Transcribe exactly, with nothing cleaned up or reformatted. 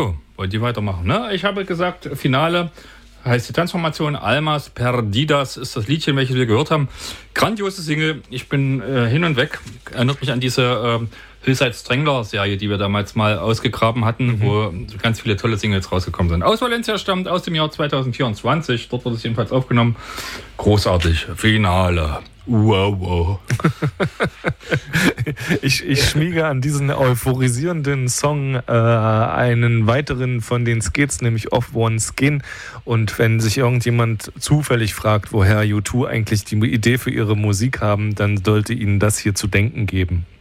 So, wollt ihr weitermachen, ne? Ich habe gesagt, Finale heißt die Tanzformation. Almas Perdidas ist das Liedchen, welches wir gehört haben. Grandiose Single. Ich bin äh, hin und weg. Erinnert mich an diese äh, Hillside Strangler-Serie, die wir damals mal ausgegraben hatten, mhm. wo ganz viele tolle Singles rausgekommen sind. Aus Valencia stammt aus dem Jahr zwanzig vierundzwanzig. Dort wurde es jedenfalls aufgenommen. Großartig. Finale. Wow, wow. ich, ich schmiege an diesen euphorisierenden Song äh, einen weiteren von den Skits, nämlich Off One Skin. Und wenn sich irgendjemand zufällig fragt, woher U zwei eigentlich die Idee für ihre Musik haben, dann sollte ihnen das hier zu denken geben.